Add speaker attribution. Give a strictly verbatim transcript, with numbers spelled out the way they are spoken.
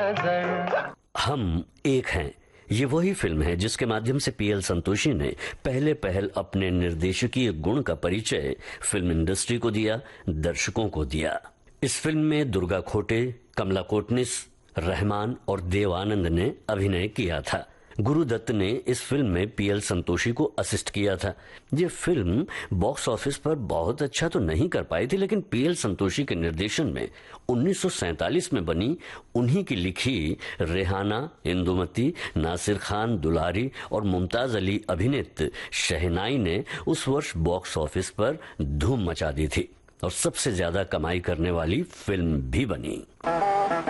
Speaker 1: नजर। हम एक हैं, ये वही फिल्म है जिसके माध्यम से पीएल संतोषी ने पहले पहल अपने निर्देशकीय गुण का परिचय फिल्म इंडस्ट्री को दिया, दर्शकों को दिया। इस फिल्म में दुर्गा खोटे, कमला कोटनिस, रहमान और देव आनंद ने अभिनय किया था। गुरु दत्त ने इस फिल्म में पीएल संतोषी को असिस्ट किया था। ये फिल्म बॉक्स ऑफिस पर बहुत अच्छा तो नहीं कर पाई थी, लेकिन पीएल संतोषी के निर्देशन में उन्नीस सौ सैंतालीस में बनी, उन्हीं की लिखी रेहाना, इंदुमती, नासिर खान दुलारी और मुमताज अली अभिनीत शहनाई ने उस वर्ष बॉक्स ऑफिस पर धूम मचा दी थी और सबसे ज्यादा कमाई करने वाली फिल्म भी बनी।